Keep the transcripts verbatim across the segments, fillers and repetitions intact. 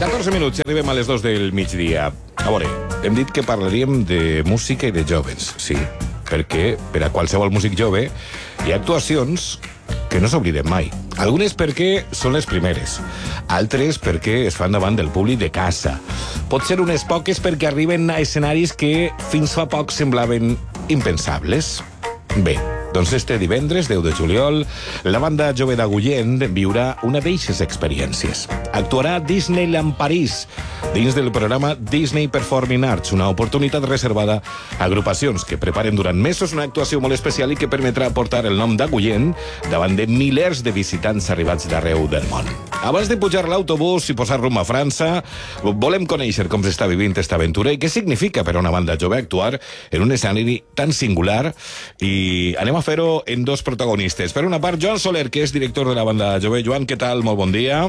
catorze minuts i arribem a les dos del migdia. A veure, hem dit que parlaríem de música i de joves, sí, perquè per a qualsevol músic jove hi ha actuacions que no s'obliden mai. Algunes perquè són les primeres, altres perquè es fan davant del públic de casa. Pot ser unes poques perquè arriben a escenaris que fins fa poc semblaven impensables. Bé, doncs este divendres, deu de juliol, la banda jove d'Agullent viurà una d'eixes experiències. Actuarà a Disneyland París, dins del programa Disney Performing Arts, una oportunitat reservada a agrupacions que preparen durant mesos una actuació molt especial i que permetrà portar el nom d'Agullent davant de milers de visitants arribats d'arreu del món. Abans de pujar l'autobús i posar rumb a França, volem conèixer com s'està vivint esta aventura i què significa per a una banda jove actuar en un escenari tan singular, i anem a fer-ho en dos protagonistes. Per una part, Joan Soler, que és director de la banda jove. Joan, què tal? Molt bon dia.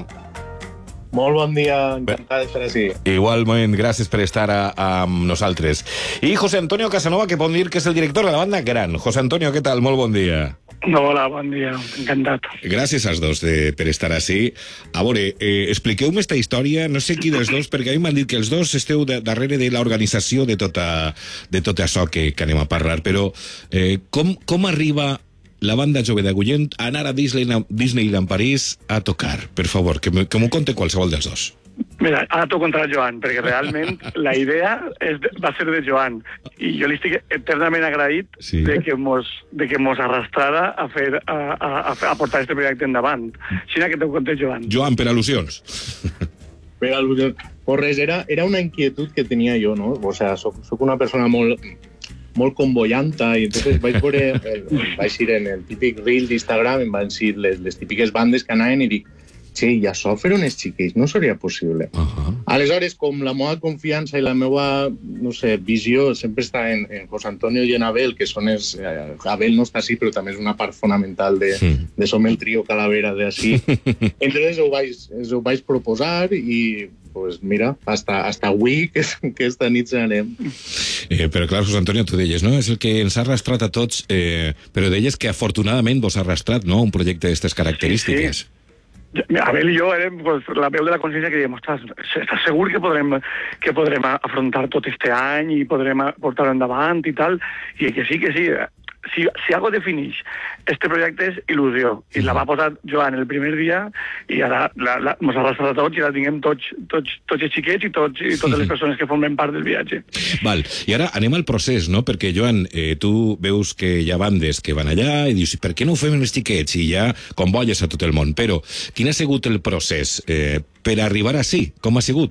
Molt bon dia, encantat d'estar així. Igualment, gràcies per estar a, a, amb nosaltres. I José Antonio Casanova, que podem dir que és el director de la banda Gran. José Antonio, què tal? Molt bon dia. Hola, bon dia, encantat. Gràcies als dos de, per estar així. A veure, eh, expliqueu-me esta història, no sé qui dels dos, perquè a mi m'han dit que els dos esteu de, darrere de l'organització de tota, de tot això que, que anem a parlar, però eh, com, com arriba la banda jove d'Agullent a anar a Disneyland, Disneyland París a tocar? Per favor, que m'ho conte qualsevol dels dos. Mira, ara t'ho contarà Joan, perquè realment la idea és de, va ser de Joan, i jo li estic eternament agraït sí. de que mos, de que mos arrastrara a, fer, a, a, a portar este projecte endavant. Així que t'ho conté Joan. Joan, per al·lusions. Per al·lusions. Pues res, era, era una inquietud que tenia jo, no? O sea, soc, soc una persona molt... molt convoyanta, i entonces vaig veure, vaig ir en el típic reel d'Instagram, em van dir les, les típiques bandes que anaven i dic, che, i això fer unes xiquets no seria possible. Uh -huh. Aleshores, com la meva confiança i la meva, no sé, visió sempre està en, en José Antonio i en Abel, que són els... Eh, Abel no està així, però també és una part fonamental de, sí. de Som el trio Calavera d'ací. Entonces ho vaig, ho vaig proposar i pues mira, hasta, hasta avui que, que esta nit anem. Eh, però clar, José Antonio, tu deies, no? És el que ens ha arrastrat a tots, eh, però deies que afortunadament vos ha arrastrat, no?, un projecte d'aquestes característiques. Sí, sí. Abel i jo érem pues, la veu de la consciència que diem, ostres, estàs segur que podrem, que podrem afrontar tot este any i podrem portar-ho endavant i tal? I que sí, que sí. Si, si algo defineix este projecte és il·lusió, i la va posar Joan el primer dia, i ara ens ha arrastrat a tots i la tinguem tots, tots, tots els xiquets i, tots, i totes les persones que formen part del viatge. Val, i ara anem al procés, no? Perquè, Joan, eh, tu veus que hi ha bandes que van allà i dius, per què no ho fem els xiquets? I ja convoies a tot el món. Però quin ha sigut el procés eh, per arribar així? Com ha sigut?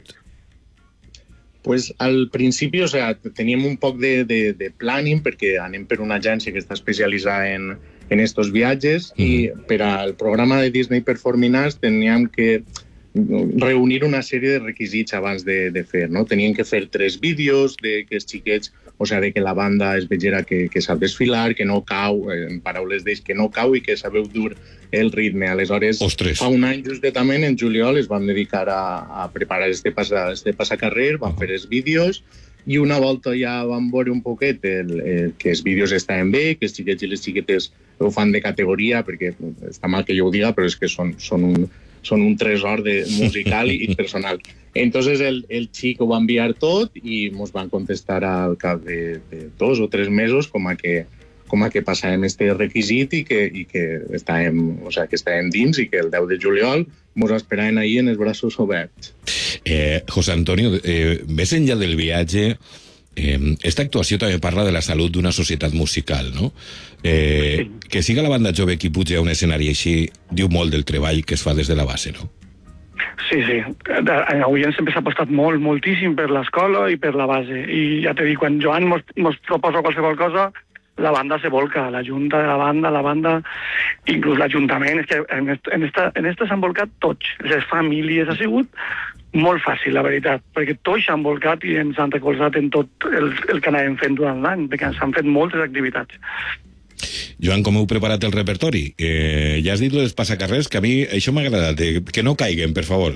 Pues al principi, o sea, teníem un poc de, de, de planning, perquè anem per una agència que està especialitzada en, en estos viatges, mm. i per al programa de Disney Performing Arts teníem que reunir una sèrie de requisits abans de, de fer, no? Tenien que fer tres vídeos de que els xiquets, o sea, de que la banda es vegera que, que sap desfilar, que no cau, en paraules d'ells, que no cau i que sabeu dur el ritme. Aleshores, Ostres. Fa un any justament, en juliol, es van dedicar a, a preparar este, passa, este passacarrer, van uh -huh. fer els vídeos, i una volta ja van veure un poquet el, el, que els vídeos estaven bé, que els xiquets i les xiquetes ho fan de categoria, perquè està mal que jo ho diga, però és que són, són un... són un tresor de musical i personal. Entonces el, el xic ho va enviar tot i ens van contestar al cap de, de dos o tres mesos com a que, com a que passàvem este requisit i que, i que, estàvem, o sea, que estàvem dins i que el deu de juliol ens esperaven ahir en els braços oberts. Eh, José Antonio, eh, més enllà del viatge, Eh, esta actuació també parla de la salut d'una societat musical, no? Eh, sí. Que siga la banda jove qui puja a un escenari així diu molt del treball que es fa des de la base, no? Sí, sí. En Agullent sempre s'ha apostat molt, moltíssim per l'escola i per la base. I ja t'he dit, quan Joan mos, mos proposa qualsevol cosa, la banda se volca, la junta de la banda, la banda, inclús l'Ajuntament, és que en esta, en esta, en esta s'han volcat tots, les famílies, ha sigut molt fàcil, la veritat, perquè tots s'han volcat i ens han recolzat en tot el, el que anàvem fent durant l'any, perquè s'han fet moltes activitats. Joan, com heu preparat el repertori? Eh, ja has dit les passacarrers, que a mi això m'ha agradat, eh, que no caiguen, per favor.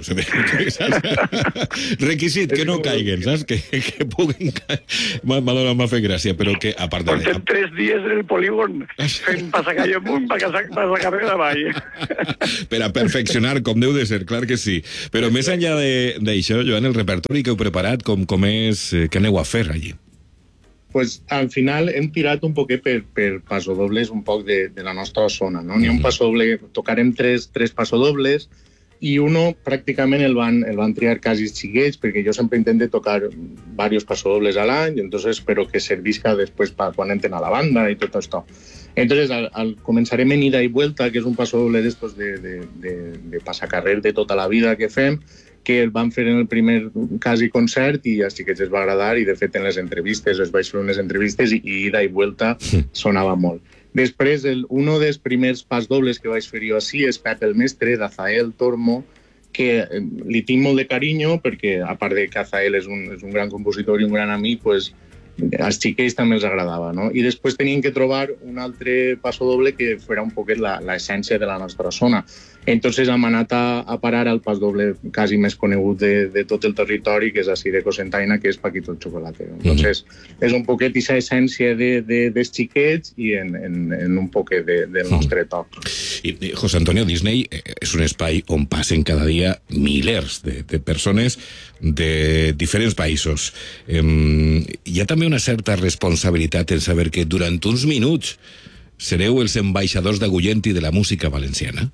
Requisit, que no caiguen, saps? Que, que puguin cair. M'ha fet gràcia, però que, a part de... Portem tres dies en el polígon fent passacalle amunt, passacarrer avall. Per a perfeccionar, com deu de ser, clar que sí. Però més enllà d'això, Joan, el repertori que heu preparat, com, com és, què aneu a fer allí? Pues al final hem tirat un poquet per, per passodobles un poc de, de la nostra zona, no? N'hi ha un passodoble, tocarem tres, tres passodobles i uno pràcticament el van, el van triar quasi xiquets, perquè jo sempre intento tocar varios passodobles a l'any, entonces espero que servisca després pa, quan entren a la banda i tot això. Entonces al, al, començarem en ida i vuelta, que és un passodoble d'estos de, de, de, de passacarrer de tota la vida que fem, que el van fer en el primer quasi concert i a xiquets els va agradar i de fet en les entrevistes, els vaig fer unes entrevistes i, i ida i vuelta sonava molt. Després, el, uno dels primers pas dobles que vaig fer jo així és Pep el Mestre, d'Azael Tormo, que li tinc molt de carinyo perquè, a part de que Azael és un, és un gran compositor i un gran amic, pues, als xiquets també els agradava, no? I després tenien que trobar un altre passodoble que fos un poquet l'essència de la nostra zona. Entonces hem anat a, a parar al pasdoble quasi més conegut de, de tot el territori, que és així de Cocentaina, que és Paquito el Chocolate. Entonces mm-hmm. és un poquet aquesta essència de, de, dels xiquets i en, en, en un poquet de, del nostre toc. I, José Antonio, Disney és un espai on passen cada dia milers de, de persones de diferents països. Eh, hi ha també una certa responsabilitat en saber que durant uns minuts sereu els ambaixadors d'Agullent i de la música valenciana?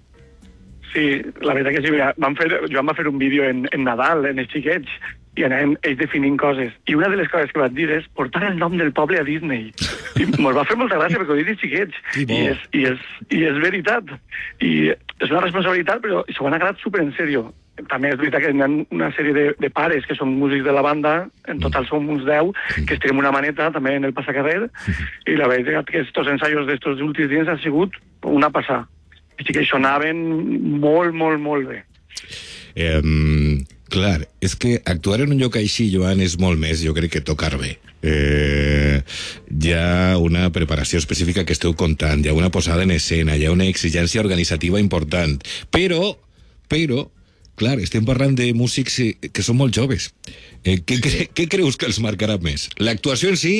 Sí, la veritat que sí. Mira, vam fer, Joan va fer un vídeo en, en Nadal, en els xiquets, i anàvem ells definint coses. I una de les coses que van dir és portar el nom del poble a Disney. I ens va fer molta gràcia perquè ho dic els xiquets. I és, i, és, I és veritat. I és una responsabilitat, però s'ho han agradat super en sèrio. També és veritat que hi ha una sèrie de, de pares que són músics de la banda, en total som uns deu, que estirem una maneta també en el passacarrer, i la veritat que estos ensaios d'estos últims dies han sigut una passada. I sí que sonaven molt, molt, molt bé. Eh, clar, és que actuar en un lloc així, Joan, és molt més, jo crec que tocar bé. Eh, hi ha una preparació específica que esteu contant, hi ha una posada en escena, hi ha una exigència organitzativa important, però, però, clar, estem parlant de músics que són molt joves. Eh, què, cre què creus que els marcarà més? L'actuació en si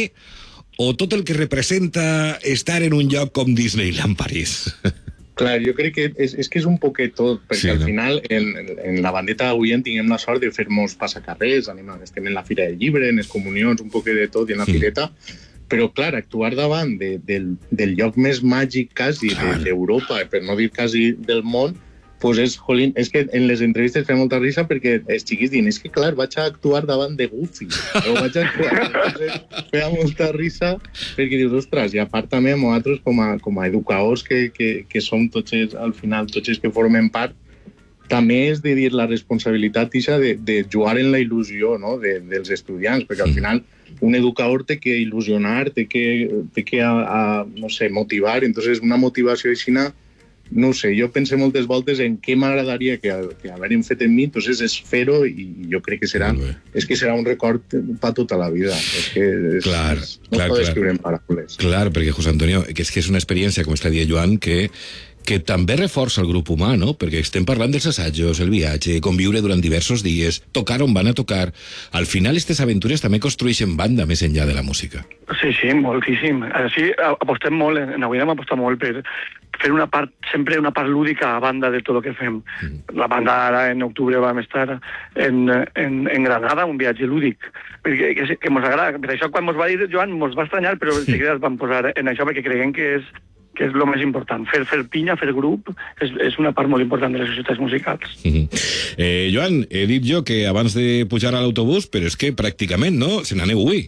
o tot el que representa estar en un lloc com Disneyland París? Clar, jo crec que és, és que és un poquet tot, perquè sí, al no? final en, en la bandeta d'Agullent tinguem la sort de fer molts passacarrers, anem, estem en la Fira del Llibre, en les comunions, un poquet de tot i en la sí. fireta, però clar, actuar davant de, del, del lloc més màgic quasi d'Europa, de, per no dir quasi del món, pues és, jolín, és que en les entrevistes feia molta risa perquè els xiquis diuen, és que clar, vaig a actuar davant de Goofy, o vaig a actuar, feia molta risa perquè dius, ostres, i a part també nosaltres com a, com a educadors que, que, que som tots els, al final, tots els que formen part, també és de dir la responsabilitat ixa de, de jugar en la il·lusió, no? de, dels estudiants, perquè al final un educador té que il·lusionar, té que, té que a, a, no sé, motivar, entonces una motivació aixina, no ho sé, jo pense moltes voltes en què m'agradaria que, que haguem fet en mi, entonces és fer-ho i jo crec que serà, és que serà un record per tota la vida. És que és, clar, és, no clar, es pot clar. escriure en paraules. Clar, perquè, José Antonio, que és que és una experiència, com està dient Joan, que que també reforça el grup humà, no? Perquè estem parlant dels assajos, el viatge, conviure durant diversos dies, tocar on van a tocar. Al final, aquestes aventures també construeixen banda més enllà de la música. Sí, sí, moltíssim. Així apostem molt, en avui hem apostat molt per fer una part, sempre una part lúdica a banda de tot el que fem. Mm. La banda ara, en octubre, vam estar en, en, en Granada, un viatge lúdic, perquè que, que mos agrada. Per això, quan mos va dir Joan, mos va estranyar, però de seguida ens vam posar en això perquè creiem que és que és el més important. Fer, fer pinya, fer grup, és, és una part molt important de les societats musicals. Mm-hmm. eh, Joan, he dit jo que abans de pujar a l'autobús, però és que pràcticament, no? Se n'aneu avui.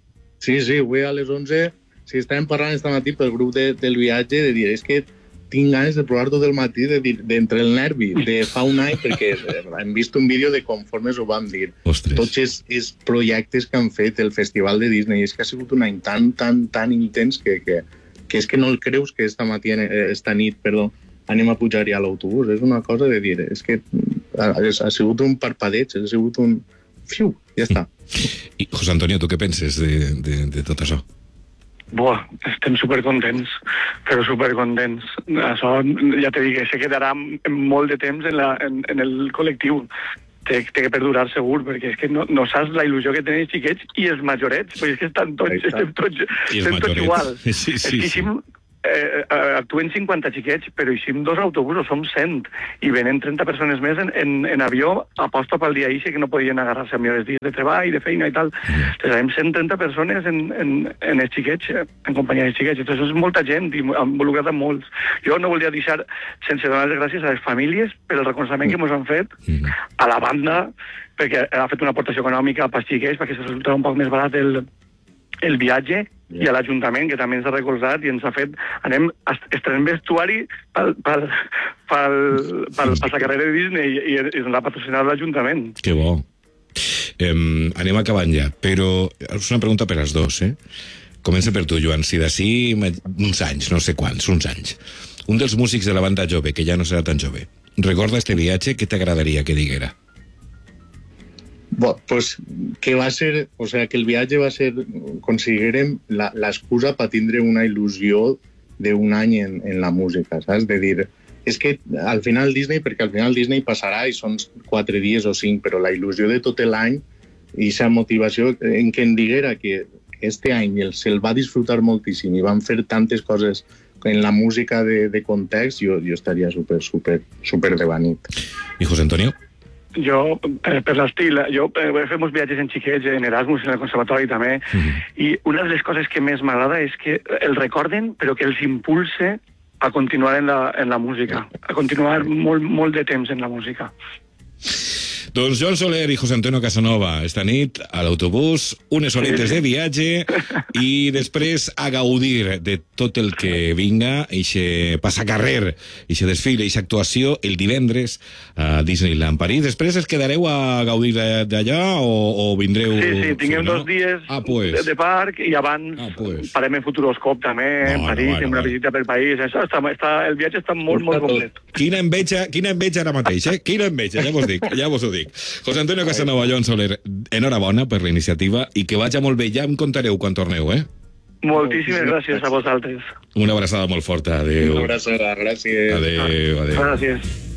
Sí, sí, avui a les onze, si estàvem parlant esta matí pel grup de, del viatge, de dir, és que tinc ganes de provar tot el matí, de dir, d'entre el nervi, de fa un any, perquè hem vist un vídeo de conforme ho vam dir. Ostres. Tots els, els projectes que han fet el Festival de Disney, és que ha sigut un any tan, tan, tan intens que... que que és que no el creus que esta, matí, esta nit perdó, anem a pujar-hi a l'autobús. És una cosa de dir, és que ha, ha sigut un parpadeig, ha sigut un... Fiu, ja està. I, José Antonio, tu què penses de, de, de tot això? Buah, estem supercontents, però supercontents. Això, ja t'he dit, se quedarà molt de temps en, la, en, en el col·lectiu. Té, té que perdurar segur, perquè és que no, no saps la il·lusió que tenen els xiquets i els majorets, perquè és que estan tots, estem tots, estem tots igual. Sí, sí, és que sí. Eh, actuen cinquanta xiquets, però eixim dos autobusos, som cent, i venen trenta persones més en, en, en avió, aposta pel dia ixe que no podien agarrar-se a millors dies de treball, de feina i tal. Entonces, hem cent trenta persones en, en, en els xiquets, en companyia dels xiquets. Entonces, és molta gent, i involucrada molts. Jo no volia deixar sense donar les gràcies a les famílies per el reconeixement que ens han fet, a la banda, perquè ha fet una aportació econòmica pels xiquets, perquè se resultarà un poc més barat el, el viatge, i a l'Ajuntament, que també ens ha recolzat i ens ha fet... Anem, estrenem vestuari pel, pel, pel, pel, per la carrera de Disney i, i ens l'ha patrocinat l'Ajuntament. Que bo. Eh, anem acabant ja, però és una pregunta per als dos, eh? Comença per tu, Joan. Si d'ací uns anys, no sé quants, uns anys, un dels músics de la banda jove, que ja no serà tan jove, recorda este viatge, què t'agradaria que diguera? Bueno, pues que va ser, o sea, que el viatge va ser, considerem, l'excusa per tindre una il·lusió d'un any en, en la música, saps? De dir, és que al final Disney, perquè al final Disney passarà i són quatre dies o cinc, però la il·lusió de tot l'any i aquesta motivació en què em diguera que este any se'l va disfrutar moltíssim i van fer tantes coses en la música de, de context, jo, jo estaria super, super, super devanit. I José Antonio? Jo, eh, per l'estil, jo eh, fem uns viatges en xiquets, en Erasmus, en el conservatori també, mm-hmm. i una de les coses que més m'agrada és que el recorden, però que els impulse a continuar en la, en la música, a continuar molt, molt de temps en la música. Doncs Joan Soler i José Antonio Casanova esta nit a l'autobús, unes horites de viatge i després a gaudir de tot el que vinga, eixe passacarrer, eixe desfile, eixa actuació el divendres a Disneyland París. Després es quedareu a gaudir d'allà o, o vindreu... Sí, sí, tinguem no? dos dies ah, pues. de, de parc i abans ah, pues. farem en Futuroscope també, no, en París, no, bueno, una bueno. visita pel país. Això està, està, el viatge està molt, molt complet. Quina enveja, quina enveja ara mateix, eh? Quina enveja, ja vos dic, ja vos ho dic. José Antonio Casanova, Joan Soler, enhorabona per la iniciativa i que vagi molt bé. Ja em contareu quan torneu, eh? Moltíssimes gràcies a vosaltres. Una abraçada molt forta. Adéu. Una abraçada, gràcies. Adéu, adéu. Gràcies.